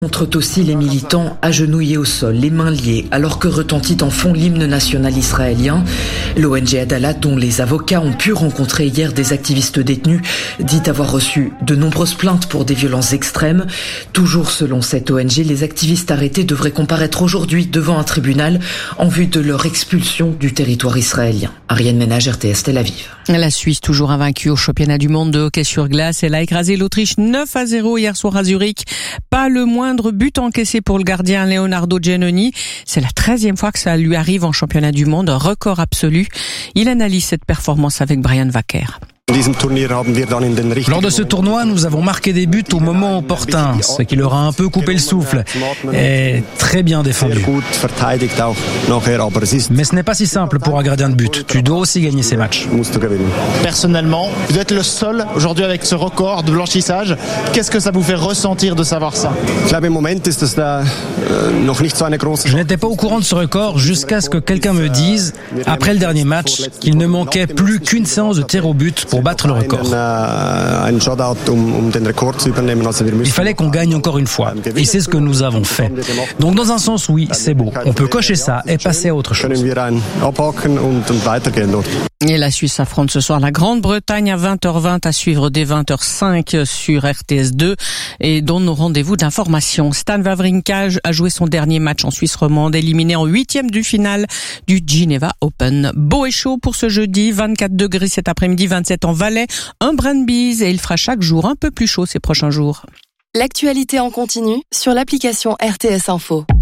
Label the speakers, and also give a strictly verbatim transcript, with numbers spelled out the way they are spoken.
Speaker 1: Montrent aussi les militants agenouillés au sol, les mains liées, alors que retentit en fond l'hymne national israélien. L'O N G Adalat, dont les avocats ont pu rencontrer hier des activistes détenus, dit avoir reçu de nombreuses plaintes pour des violences extrêmes. Toujours selon cette O N G, les activistes arrêtés devraient comparaître aujourd'hui devant un tribunal en vue de leur expulsion du territoire israélien. Ariane Ménage, R T S Tel Aviv.
Speaker 2: La Suisse, toujours invaincue au championnat du monde de hockey sur glace, elle a écrasé l'Autriche neuf à zéro hier soir à Zurich. Pas le moindre but encaissé pour le gardien Leonardo Giannoni. C'est la treizième fois que ça lui arrive en championnat du monde, un record absolu. Il analyse cette performance avec Brian Wacker.
Speaker 3: Lors de ce tournoi, nous avons marqué des buts au moment opportun, ce qui leur a un peu coupé le souffle. Et très bien défendu. Mais ce n'est pas si simple pour un gardien de but. Tu dois aussi gagner ces matchs.
Speaker 4: Personnellement, vous êtes le seul aujourd'hui avec ce record de blanchissage. Qu'est-ce que ça vous fait ressentir de savoir ça ?
Speaker 3: Je n'étais pas au courant de ce record jusqu'à ce que quelqu'un me dise, après le dernier match, qu'il ne manquait plus qu'une séance de tir au but pour battre le record. Il fallait qu'on gagne encore une fois. Et c'est ce que nous avons fait. Donc dans un sens, oui, c'est beau. On peut cocher ça et passer à autre chose.
Speaker 2: Et la Suisse affronte ce soir la Grande-Bretagne à vingt heures vingt, à suivre dès vingt heures cinq sur R T S deux, et dont nos rendez-vous d'information. Stan Wawrinka a joué son dernier match en Suisse romande, éliminé en huitième du finale du Geneva Open. Beau et chaud pour ce jeudi, vingt-quatre degrés cet après-midi, vingt-sept en Valais, un brin de bise, et il fera chaque jour un peu plus chaud ces prochains jours.
Speaker 5: L'actualité en continu sur l'application R T S Info.